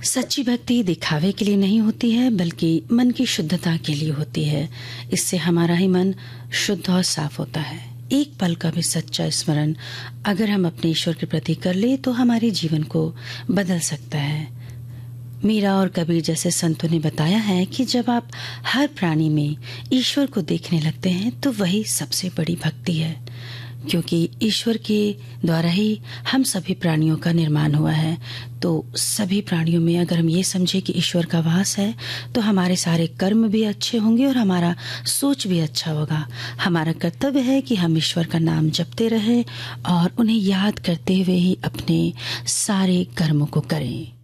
सच्ची भक्ति दिखावे के लिए नहीं होती है, बल्कि मन की शुद्धता के लिए होती है। इससे हमारा ही मन शुद्ध और साफ होता है। एक पल का भी सच्चा स्मरण अगर हम अपने ईश्वर के प्रति कर ले तो हमारे जीवन को बदल सकता है। मीरा और कबीर जैसे संतों ने बताया है कि जब आप हर प्राणी में ईश्वर को देखने लगते हैं तो वही सबसे बड़ी भक्ति है, क्योंकि ईश्वर के द्वारा ही हम सभी प्राणियों का निर्माण हुआ है। तो सभी प्राणियों में अगर हम ये समझे कि ईश्वर का वास है तो हमारे सारे कर्म भी अच्छे होंगे और हमारा सोच भी अच्छा होगा। हमारा कर्तव्य है कि हम ईश्वर का नाम जपते रहें और उन्हें याद करते हुए ही अपने सारे कर्मों को करें।